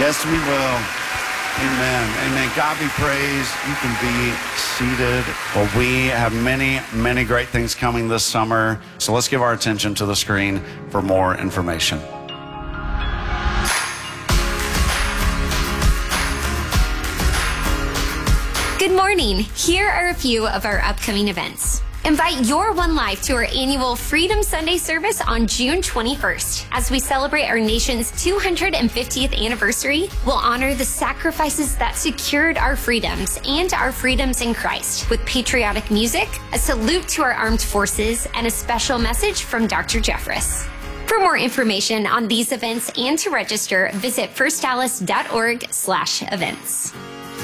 Yes, we will. Amen. Amen. God be praised. You can be seated. Well, we have many, many great things coming this summer. So let's give our attention to the screen for more information. Good morning. Here are a few of our upcoming events. Invite your One Life to our annual Freedom Sunday service on June 21st. As we celebrate our nation's 250th anniversary, we'll honor the sacrifices that secured our freedoms and our freedoms in Christ with patriotic music, a salute to our armed forces, and a special message from Dr. Jeffress. For more information on these events and to register, visit firstdallas.org/events.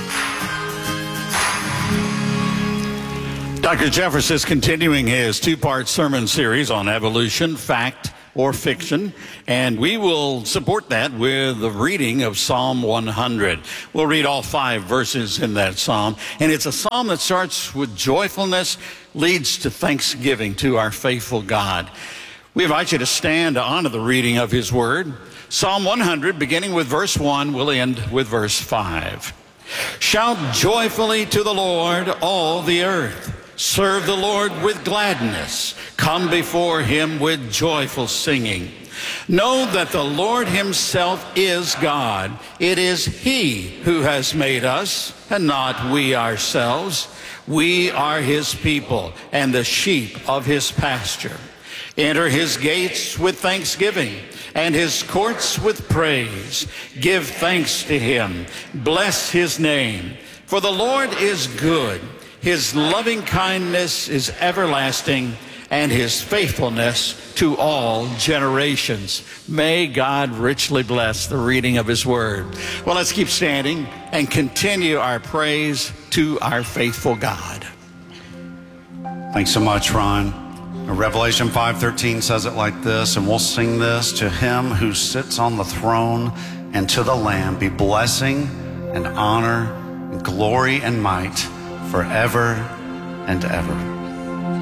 Dr. Jeffress is continuing his two-part sermon series on evolution, fact or fiction, and we will support that with the reading of Psalm 100. We'll read all 5 verses in that psalm, and it's a psalm that starts with joyfulness, leads to thanksgiving to our faithful God. We invite you to stand to honor the reading of his word. Psalm 100, beginning with verse 1, will end with verse 5. Shout joyfully to the Lord, all the earth. Serve the Lord with gladness. Come before him with joyful singing. Know that the Lord himself is God. It is he who has made us, and not we ourselves. We are his people and the sheep of his pasture. Enter his gates with thanksgiving and his courts with praise. Give thanks to him. Bless his name. For the Lord is good. His loving kindness is everlasting, and his faithfulness to all generations. May God richly bless the reading of his word. Well, let's keep standing and continue our praise to our faithful God. Thanks so much, Ron. Revelation 5:13 says it like this, and we'll sing this: to him who sits on the throne and to the Lamb be blessing and honor and glory and might forever and ever.